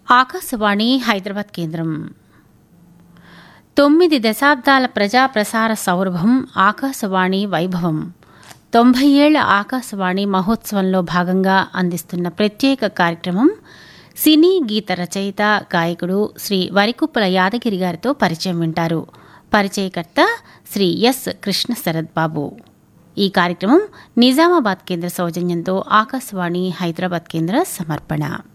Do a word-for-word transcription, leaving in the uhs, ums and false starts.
ఆకాశవాణి హైదరాబాద్ కేంద్రం. తొమ్మిది దశాబ్దాల ప్రజాప్రసార సౌరభం ఆకాశవాణి వైభవం. తొంభై ఏళ్ల ఆకాశవాణి మహోత్సవంలో భాగంగా అందిస్తున్న ప్రత్యేక కార్యక్రమం సినీ గీత రచయిత గాయకుడు శ్రీ వరికుప్పల యాదగిరి గారితో పరిచయం వింటారు. పరిచయకర్త శ్రీ ఎస్ కృష్ణ శరత్ బాబు. ఈ కార్యక్రమం నిజామాబాద్ కేంద్ర సౌజన్యంతో ఆకాశవాణి హైదరాబాద్ కేంద్ర సమర్పణ.